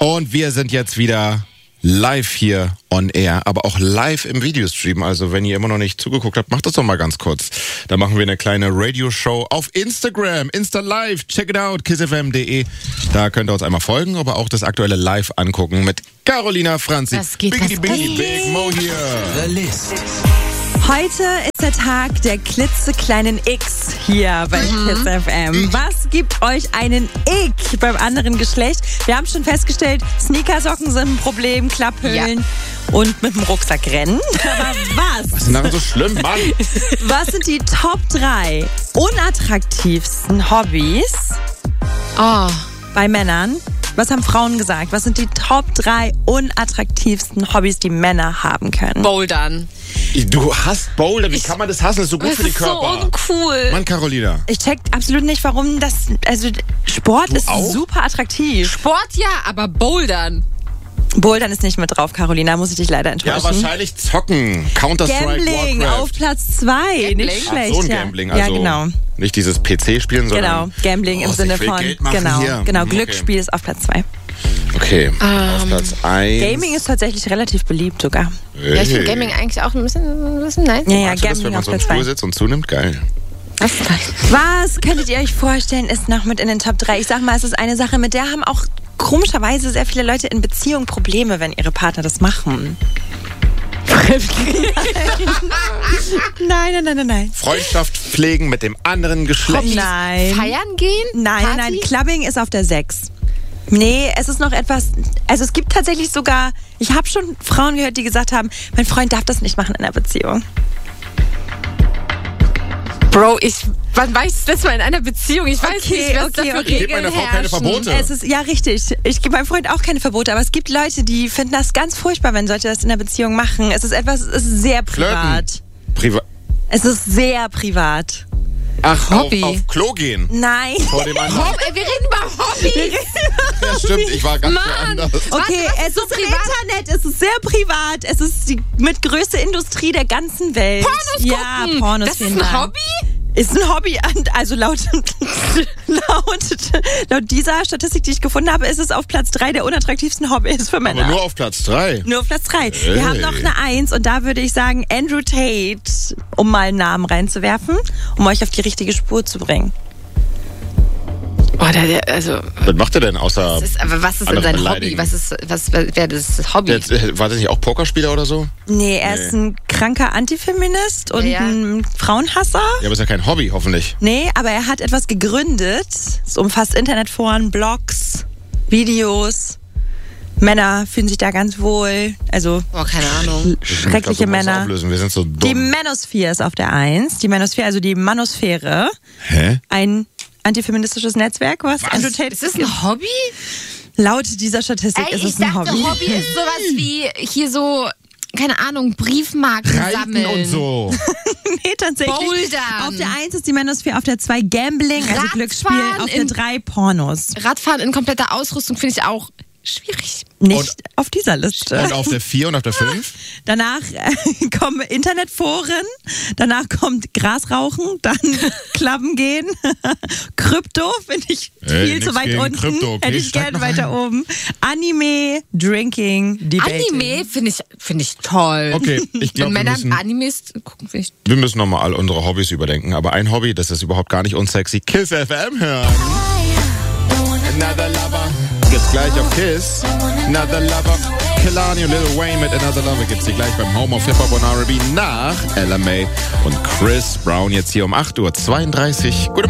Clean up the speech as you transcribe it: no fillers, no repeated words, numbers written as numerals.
Und wir sind jetzt wieder live hier on air, aber auch live im Videostream. Also wenn ihr immer noch nicht zugeguckt habt, macht das doch mal ganz kurz. Da machen wir eine kleine Radioshow auf Instagram, Insta Live. Check it out, kissfm.de. Da könnt ihr uns einmal folgen, aber auch das aktuelle Live angucken mit Carolina Franzi. Was geht, Big Mo hier. The List. Heute ist der Tag der klitzekleinen X hier bei Kiss FM. Was gibt euch einen Ick beim anderen Geschlecht? Wir haben schon festgestellt, Sneakersocken sind ein Problem, Klapphüllen und mit dem Rucksack rennen. Aber Was ist denn daran so schlimm, Mann? was sind die Top 3 unattraktivsten Hobbys bei Männern? Was haben Frauen gesagt? Was sind die Top 3 unattraktivsten Hobbys, die Männer haben können? Bouldern. Du hasst Boulder. Wie kann man das hassen? Das ist so gut für den Körper. Das ist so uncool. Mann, Carolina. Ich check absolut nicht, warum das... Also Sport ist auch? super attraktiv. Sport ja, aber Bouldern. Bouldern ist nicht mit drauf, Carolina, muss ich dich leider Ja, enttäuschen. wahrscheinlich zocken. Counter-Strike, Gambling Warcraft. auf Platz 2, nicht Ach, schlecht. so ein ja. Gambling. Ja, Also genau. nicht dieses PC-Spielen, Genau, sondern... Gambling im Oh, Sinne ich will von... Geld machen Genau, hier. genau. Okay. Glücksspiel ist auf Platz 2. Okay, auf Platz 1. Gaming ist tatsächlich relativ beliebt sogar. Ja, ich finde Gaming eigentlich auch ein bisschen nice. Ja, ja, Magst du das, wenn Gambling man auf so im Platz 2. Stuhl sitzt und zunimmt? Geil. Was könntet ihr euch vorstellen, ist noch mit in den Top 3? Ich sag mal, es ist eine Sache, mit der haben auch komischerweise sehr viele Leute in Beziehung Probleme, wenn ihre Partner das machen. Nein. Freundschaft pflegen mit dem anderen Geschlecht. Nein. Feiern gehen? Nein. Party? Clubbing ist auf der 6. Nee, es ist noch etwas, also es gibt tatsächlich sogar, ich habe schon Frauen gehört, die gesagt haben, mein Freund darf das nicht machen in einer Beziehung. Bro, wann war ich das letzte Mal in einer Beziehung? Ich weiß nicht, was da für Ich gebe Regeln meiner Frau keine herrschen. Verbote. Es ist, ja richtig, ich gebe meinem Freund auch keine Verbote, aber es gibt Leute, die finden das ganz furchtbar, wenn Leute das in einer Beziehung machen. Es ist sehr privat. Es ist sehr privat. Ach, Hobby. auf Klo gehen. Nein. Vor dem anderen. Wir reden über Hobbys. Ja, stimmt, ich war ganz woanders. Okay, was es ist so ist im privat? Internet, es ist sehr privat, es ist die mit größte Industrie der ganzen Welt. Pornos Ja, gucken. Pornos, Das ist vielen ein Dank. Hobby? Ist ein Hobby, also laut dieser Statistik, die ich gefunden habe, ist es auf Platz 3 der unattraktivsten Hobbys für Männer. Aber nur auf Platz 3. Nur auf Platz 3. Hey. Wir haben noch eine 1 und da würde ich sagen Andrew Tate, um mal einen Namen reinzuwerfen, um euch auf die richtige Spur zu bringen. Was macht er denn außer... Aber was ist denn andere sein Hobby? beleidigen? Was wäre das Hobby? War das nicht auch Pokerspieler oder so? Nee, er ist ein kranker Antifeminist und Ja. ein Frauenhasser. Ja, aber ist ja kein Hobby, hoffentlich. Nee, aber er hat etwas gegründet. Es umfasst Internetforen, Blogs, Videos. Männer fühlen sich da ganz wohl. Also Boah, keine Ahnung. schreckliche Ich glaub, du musst Männer. auflösen. Wir sind so dumm. Die Manosphere ist auf der 1. Die Manosphere, also die Manosphäre. Hä? Ein antifeministisches Netzwerk, was Andrew Tate Ist das ein Hobby? laut dieser Statistik Ey, ist ich es ein dachte, Hobby. Hobby ist sowas wie hier so, keine Ahnung, Briefmarken Reiten sammeln. und so. Nee, tatsächlich. Bouldern. Auf der 1 ist die Manosphere, auf der 2 Gambling, also Radfahren Glücksspiel, auf der 3 Pornos. Radfahren in kompletter Ausrüstung finde ich auch schwierig. Nicht Und- auf dieser Liste. Und auf der 4 und auf der 5? Danach kommen Internetforen, danach kommt Grasrauchen, dann Klappen gehen, Krypto finde ich Ey, viel zu nix weit gegen unten, Krypto, okay, hätte ich steig gerne noch weiter oben. Anime, Drinking, Debating. Anime finde ich toll. Okay, ich glaube, Wenn wir Männer müssen, Animes gucken, finde ich. wir müssen nochmal all unsere Hobbys überdenken. Aber ein Hobby, das ist überhaupt gar nicht unsexy. Kiss FM hören. Another Lover gibt's gleich auf Kiss. Another Lover. Kehlani und Lil Wayne mit Another Lover gibt's hier gleich beim Home of Hip Hop und R&B nach Ella May und Chris Brown jetzt hier um 8:32 Uhr. Gute